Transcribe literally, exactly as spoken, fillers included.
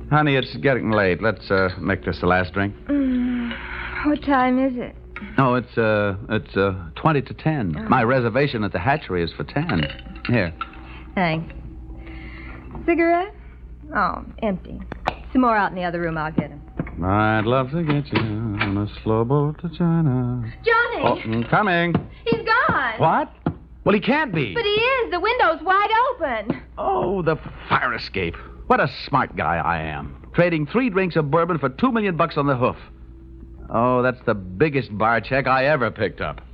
Honey, it's getting late. Let's uh, make this the last drink. Mm, what time is it? Oh, it's uh, it's uh, twenty to ten. Oh. My reservation at the hatchery is for ten. Here. Thanks. Cigarette? Oh, empty. Some more out in the other room. I'll get them. I'd love to get you on a slow boat to China. Johnny! Oh, I'm coming. He's gone. What? Well, he can't be. But he is. The window's wide open. Oh, the fire escape. What a smart guy I am. Trading three drinks of bourbon for two million bucks on the hoof. Oh, that's the biggest bar check I ever picked up.